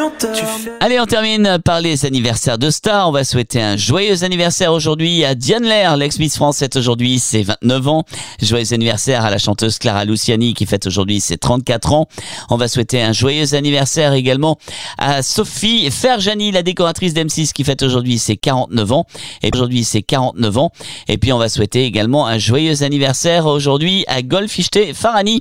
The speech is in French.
Allez, on termine par les anniversaires de stars. On va souhaiter un joyeux anniversaire aujourd'hui à Diane Lair. L'ex-Miss France fête aujourd'hui ses 29 ans. Joyeux anniversaire à la chanteuse Clara Luciani qui fête aujourd'hui ses 34 ans. On va souhaiter un joyeux anniversaire également à Sophie Ferjani, la décoratrice d'M6 qui fête aujourd'hui ses 49 ans. Et puis on va souhaiter également un joyeux anniversaire aujourd'hui à Golfichte Farani.